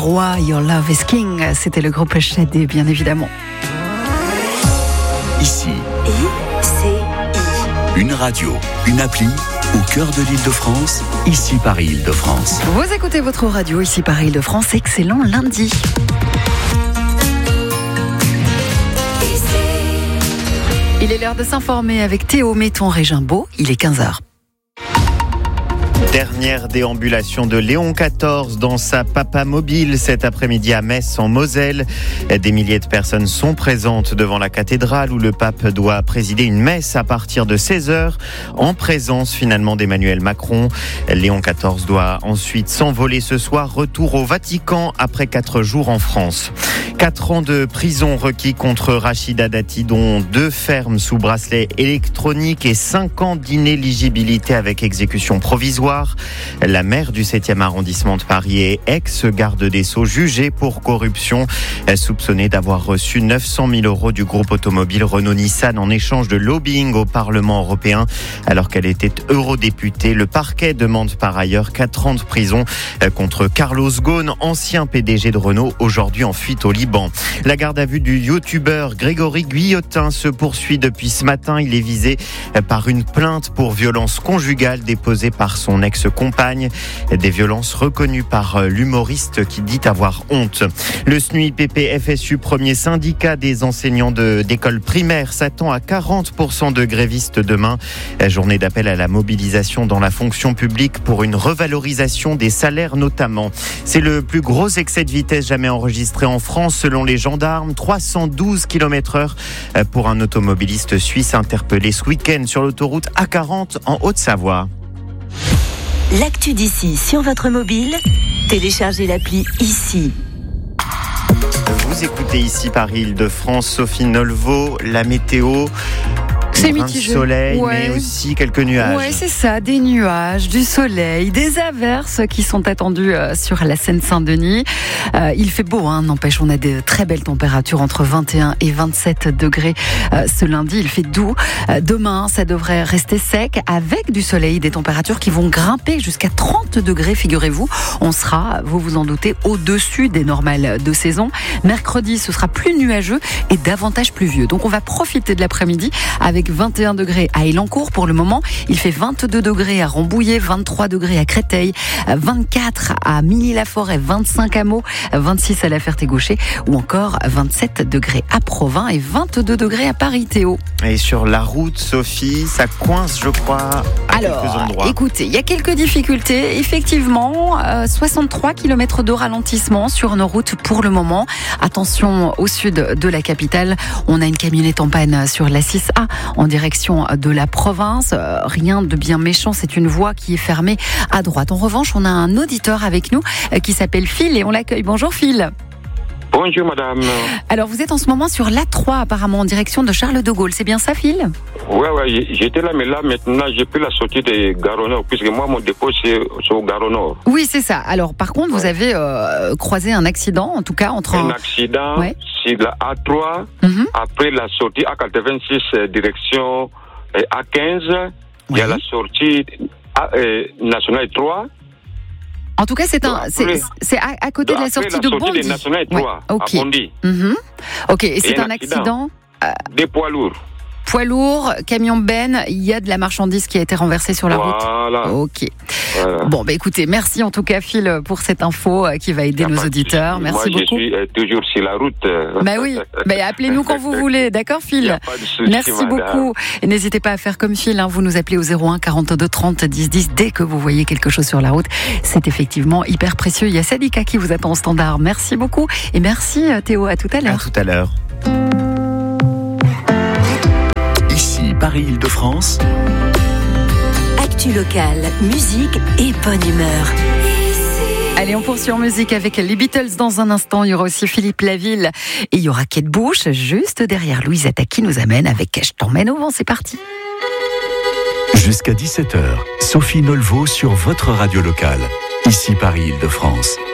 Roi, Your Love is King, c'était le groupe Shadé, bien évidemment. Ici, une radio, une appli, au cœur de l'Île-de-France, ici Paris Île-de-France. Vous écoutez votre radio ici Paris Île-de-France, excellent lundi. Il est l'heure de s'informer avec Théo Metton-Régimbaud, il est 15h. Dernière déambulation de Léon XIV dans sa papamobile cet après-midi à Metz en Moselle. Des milliers de personnes sont présentes devant la cathédrale où le pape doit présider une messe à partir de 16h en présence finalement d'Emmanuel Macron. Léon XIV doit ensuite s'envoler ce soir, retour au Vatican après 4 jours en France. 4 ans de prison requis contre Rachida Dati, dont 2 fermes sous bracelet électronique et 5 ans d'inéligibilité avec exécution provisoire. La maire du 7e arrondissement de Paris et ex-garde des Sceaux jugée pour corruption, soupçonnée d'avoir reçu 900 000 € du groupe automobile Renault-Nissan en échange de lobbying au Parlement européen alors qu'elle était eurodéputée. Le parquet demande par ailleurs 4 ans de prison contre Carlos Ghosn, ancien PDG de Renault, aujourd'hui en fuite au Liban. La garde à vue du youtubeur Grégory Guillotin se poursuit depuis ce matin. Il est visé par une plainte pour violence conjugale déposée par son ex-compagne. Des violences reconnues par l'humoriste qui dit avoir honte. Le SNUIPP FSU, premier syndicat des enseignants d'école primaire, s'attend à 40% de grévistes demain. Journée d'appel à la mobilisation dans la fonction publique pour une revalorisation des salaires notamment. C'est le plus gros excès de vitesse jamais enregistré en France selon les gendarmes. 312 km/h pour un automobiliste suisse interpellé ce week-end sur l'autoroute A40 en Haute-Savoie. L'actu d'ici sur votre mobile, téléchargez l'appli Ici. Vous écoutez ici Paris Île-de-France, Sophie Nolvo, la météo. C'est mitigé. Soleil, mais aussi quelques nuages. Ouais, c'est ça, des nuages, du soleil, des averses qui sont attendues sur la Seine-Saint-Denis. Il fait beau, n'empêche, on a de très belles températures entre 21 et 27 degrés ce lundi. Il fait doux. Demain, ça devrait rester sec avec du soleil, des températures qui vont grimper jusqu'à 30 degrés, figurez-vous. On sera, vous vous en doutez, au-dessus des normales de saison. Mercredi, ce sera plus nuageux et davantage pluvieux. Donc, on va profiter de l'après-midi avec 21 degrés à Élancourt pour le moment. Il fait 22 degrés à Rambouillet, 23 degrés à Créteil, 24 à Milly-la-Forêt, 25 à Meaux, 26 à La Ferté-Gaucher ou encore 27 degrés à Provins et 22 degrés à Paris, Théo. Et sur la route, Sophie, ça coince, je crois, à quelques endroits. Écoutez, il y a quelques difficultés. Effectivement, 63 km de ralentissement sur nos routes pour le moment. Attention au sud de la capitale. On a une camionnette en panne sur la 6A en direction de la province. Rien de bien méchant, c'est une voie qui est fermée à droite. En revanche, on a un auditeur avec nous qui s'appelle Phil et on l'accueille. Bonjour Phil. Bonjour madame. Alors vous êtes en ce moment sur l'A3 apparemment en direction de Charles de Gaulle, c'est bien ça Phil ? Ouais, j'étais là, mais là maintenant j'ai pris la sortie de Gare Nord, puisque moi mon dépôt c'est au Gare Nord. Oui c'est ça, alors par contre vous avez croisé un accident, en tout cas entre... Un accident, c'est la A3, après la sortie A86 direction A15, il y a la sortie nationale 3. En tout cas, c'est à côté de la sortie de Bondy. La sortie nationale 3, à Bondy. Ok, et c'est un accident des poids lourds. Poids lourd, camion Ben, il y a de la marchandise qui a été renversée sur la route. Voilà. Ok. Voilà. Bon, écoutez, merci en tout cas Phil pour cette info qui va aider nos auditeurs. Merci beaucoup. Moi, je suis toujours sur la route. Oui, appelez-nous quand vous voulez, d'accord Phil ? Merci beaucoup. Et n'hésitez pas à faire comme Phil, vous nous appelez au 01 42 30 10 10 dès que vous voyez quelque chose sur la route. C'est effectivement hyper précieux. Il y a Sadika qui vous attend au standard. Merci beaucoup et merci Théo, à tout à l'heure. À tout à l'heure. Ici, Paris Île-de-France. Actu locale, musique et bonne humeur. Allez, on poursuit en musique avec les Beatles dans un instant. Il y aura aussi Philippe Laville et il y aura Kate Bush juste derrière Louisetta qui nous amène avec Je t'emmène au vent. C'est parti. Jusqu'à 17h, Sophie Nolvo sur votre radio locale. Ici Paris Île-de-France.